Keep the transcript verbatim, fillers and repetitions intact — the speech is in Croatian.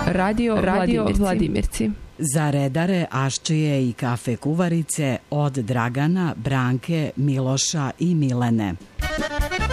Radio, Radio Vladimirci. Vladimirci. Za redare, aščije i kafe kuvarice od Dragana, Branke, Miloša i Milene.